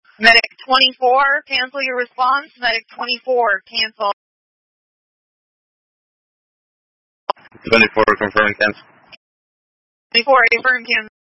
Medic 24, cancel your response. Medic 24, cancel. 24, confirming cancel. 24, affirm cancel.